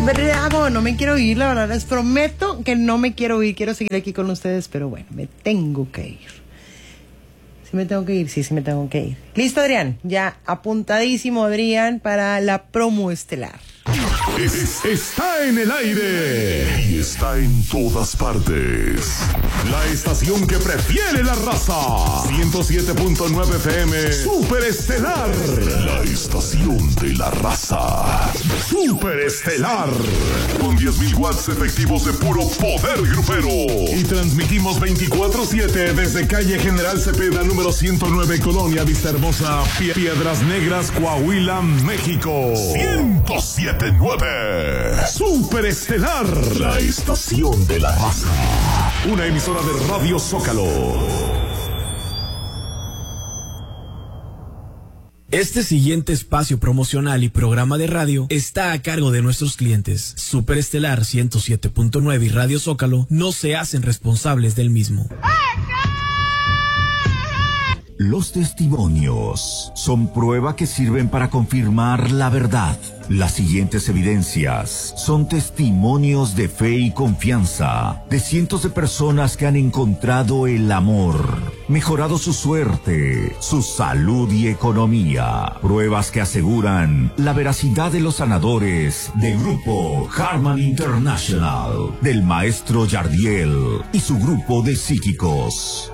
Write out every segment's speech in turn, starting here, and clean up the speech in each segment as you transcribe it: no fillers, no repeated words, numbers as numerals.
Bravo, no me quiero ir, la verdad, les prometo que no me quiero ir, quiero seguir aquí con ustedes, pero bueno, me tengo que ir. ¿Sí me tengo que ir? Sí me tengo que ir. Listo, Adrián, ya apuntadísimo, Adrián, para la promo estelar. Está en el aire y está en todas partes. La estación que prefiere la raza. 107.9 FM. Superestelar. La estación de la raza. Superestelar. Con 10.000 watts efectivos de puro poder grupero. Y transmitimos 24/7 desde calle General Cepeda, número 109, Colonia Vista Hermosa, Piedras Negras, Coahuila, México. 107.9. Superestelar, la estación de la raza. Una emisora de Radio Zócalo. Este siguiente espacio promocional y programa de radio está a cargo de nuestros clientes. Superestelar 107.9 y Radio Zócalo no se hacen responsables del mismo. Los testimonios son prueba que sirven para confirmar la verdad. Las siguientes evidencias son testimonios de fe y confianza de cientos de personas que han encontrado el amor, mejorado su suerte, su salud y economía. Pruebas que aseguran la veracidad de los sanadores del grupo Harman International, del maestro Yardiel y su grupo de psíquicos.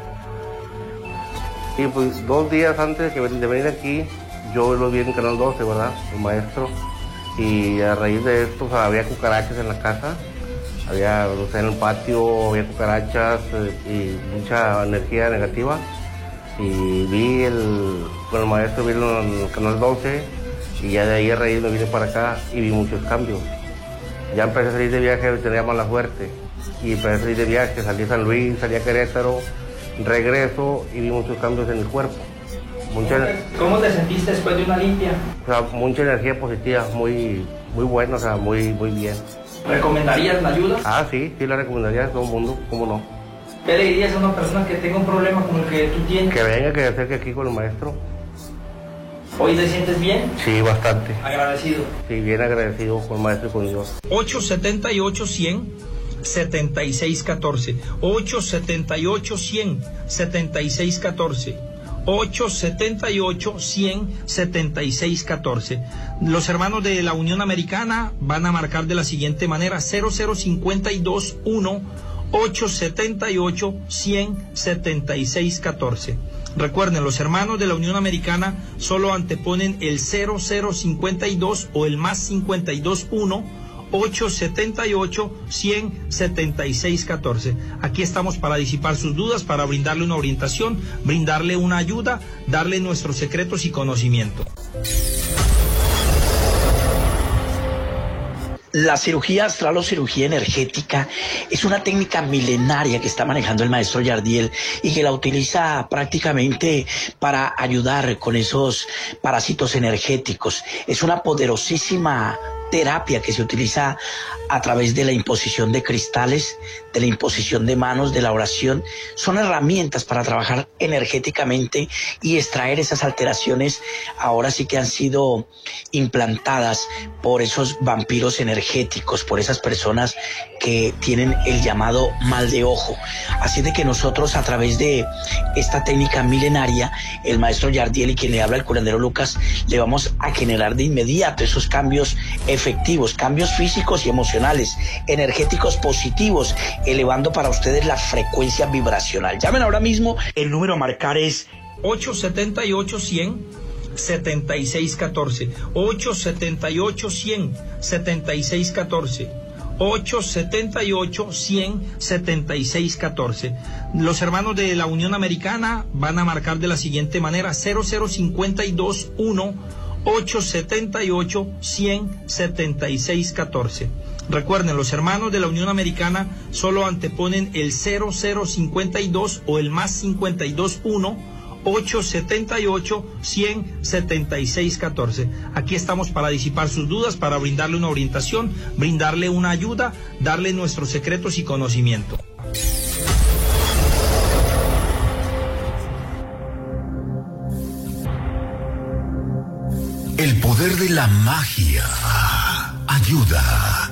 Y pues 2 días antes de venir aquí, yo lo vi en Canal 12, ¿verdad? El maestro. Y a raíz de esto, o sea, había cucarachas en la casa. Había, o sea, en el patio había cucarachas y mucha energía negativa. Y con el maestro vi en el Canal 12 y ya de ahí a raíz me vine para acá y vi muchos cambios. Ya empecé a salir de viaje, tenía mala suerte. Y empecé a salir de viaje, salí a San Luis, salí a Querétaro. Regreso y vi muchos cambios en el cuerpo. ¿Cómo te sentiste después de una limpia? O sea, mucha energía positiva, muy buena, o sea, muy bien. ¿Recomendarías la ayuda? Ah, sí, la recomendaría a todo el mundo, ¿cómo no? ¿Qué le dirías a una persona que tenga un problema como el que tú tienes? Que venga, que se acerque aquí con el maestro. ¿Hoy te sientes bien? Sí, bastante. ¿Agradecido? Sí, bien agradecido con el maestro y con Dios. 878-100 7614 878-100 7614 878-100 7614. Los hermanos de la Unión Americana van a marcar de la siguiente manera: 00521 878-100 7614. Recuerden, los hermanos de la Unión Americana solo anteponen el 0052 o el más 521 878-100 7614. Aquí estamos para disipar sus dudas, para brindarle una orientación, brindarle una ayuda, darle nuestros secretos y conocimiento. La cirugía astral o cirugía energética es una técnica milenaria que está manejando el maestro Yardiel y que la utiliza prácticamente para ayudar con esos parásitos energéticos. Es una poderosísima terapia que se utiliza a través de la imposición de cristales, de la imposición de manos, de la oración. Son herramientas para trabajar energéticamente y extraer esas alteraciones, ahora sí que han sido implantadas por esos vampiros energéticos, por esas personas que tienen el llamado mal de ojo. Así de que nosotros, a través de esta técnica milenaria, el maestro Yardiel y quien le habla, el curandero Lucas, le vamos a generar de inmediato esos cambios efectivos, cambios físicos y emocionales, energéticos positivos, elevando para ustedes la frecuencia vibracional. Llamen ahora mismo, el número a marcar es 878-100 7614 878-100 7614 878-100 7614. Los hermanos de la Unión Americana van a marcar de la siguiente manera: 00521 878-100 7614. Recuerden, los hermanos de la Unión Americana solo anteponen el 0052 o el más 521 878-100 7614. Aquí estamos para disipar sus dudas, para brindarle una orientación, brindarle una ayuda, darle nuestros secretos y conocimiento. El poder de la magia ayuda.